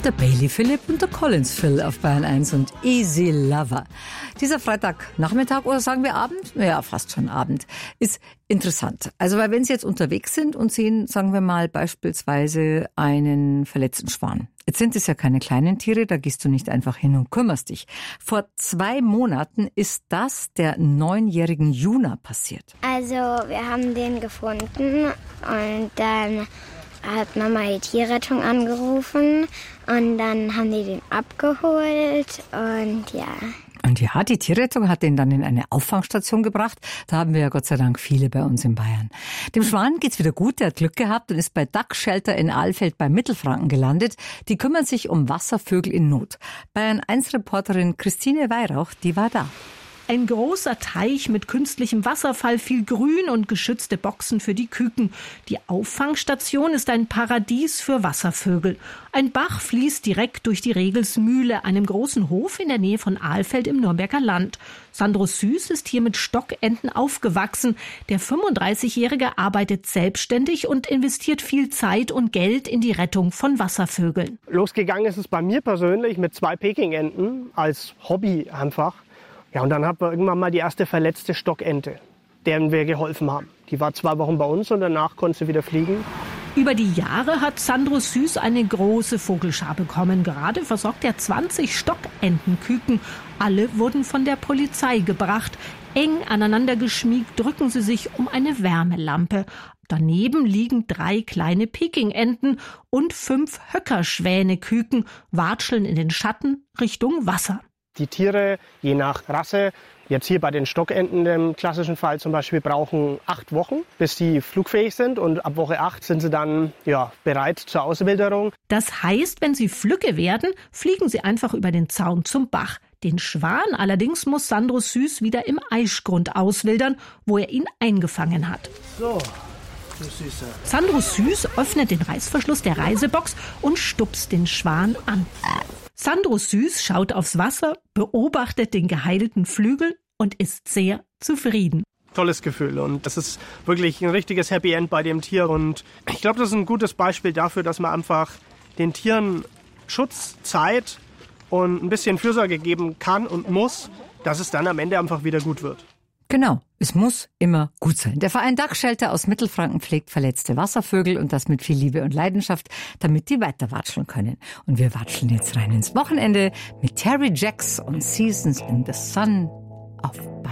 Der Bailey Philipp und der Collins Phil auf Bayern 1 und Easy Lover. Dieser Freitagnachmittag oder sagen wir Abend, ja fast schon Abend, ist interessant. Also weil wenn Sie jetzt unterwegs sind und sehen, sagen wir mal beispielsweise einen verletzten Schwan. Jetzt sind es ja keine kleinen Tiere, da gehst du nicht einfach hin und kümmerst dich. Vor 2 Monaten ist das der 9-jährigen Juna passiert. Also wir haben den gefunden und dann hat Mama die Tierrettung angerufen und dann haben die den abgeholt und ja. Und ja, die Tierrettung hat den dann in eine Auffangstation gebracht. Da haben wir ja Gott sei Dank viele bei uns in Bayern. Dem Schwan geht's wieder gut, der hat Glück gehabt und ist bei Duck Shelter in Alfeld bei Mittelfranken gelandet. Die kümmern sich um Wasservögel in Not. Bayern 1 Reporterin Christine Weihrauch, die war da. Ein großer Teich mit künstlichem Wasserfall, viel Grün und geschützte Boxen für die Küken. Die Auffangstation ist ein Paradies für Wasservögel. Ein Bach fließt direkt durch die Regelsmühle, einem großen Hof in der Nähe von Alfeld im Nürnberger Land. Sandro Süß ist hier mit Stockenten aufgewachsen. Der 35-Jährige arbeitet selbstständig und investiert viel Zeit und Geld in die Rettung von Wasservögeln. Losgegangen ist es bei mir persönlich mit 2 Pekingenten als Hobby einfach. Ja, und dann hatten wir irgendwann mal die erste verletzte Stockente, deren wir geholfen haben. Die war 2 Wochen bei uns und danach konnte sie wieder fliegen. Über die Jahre hat Sandro Süß eine große Vogelschar bekommen. Gerade versorgt er 20 Stockentenküken. Alle wurden von der Polizei gebracht. Eng aneinander geschmiegt drücken sie sich um eine Wärmelampe. Daneben liegen 3 kleine Pekingenten und 5 Höckerschwäneküken, watscheln in den Schatten Richtung Wasser. Die Tiere, je nach Rasse, jetzt hier bei den Stockenten im klassischen Fall zum Beispiel, brauchen 8 Wochen, bis sie flugfähig sind. Und ab Woche 8 sind sie dann bereit zur Auswilderung. Das heißt, wenn sie flügge werden, fliegen sie einfach über den Zaun zum Bach. Den Schwan allerdings muss Sandro Süß wieder im Aischgrund auswildern, wo er ihn eingefangen hat. So, du Süßer. Sandro Süß öffnet den Reißverschluss der Reisebox und stupst den Schwan an. Sandro Süß schaut aufs Wasser, beobachtet den geheilten Flügel und ist sehr zufrieden. Tolles Gefühl und das ist wirklich ein richtiges Happy End bei dem Tier. Und ich glaube, das ist ein gutes Beispiel dafür, dass man einfach den Tieren Schutz, Zeit und ein bisschen Fürsorge geben kann und muss, dass es dann am Ende einfach wieder gut wird. Genau, es muss immer gut sein. Der Verein Duck Shelter aus Mittelfranken pflegt verletzte Wasservögel und das mit viel Liebe und Leidenschaft, damit die weiter watscheln können. Und wir watscheln jetzt rein ins Wochenende mit Terry Jacks und Seasons in the Sun auf Bayern.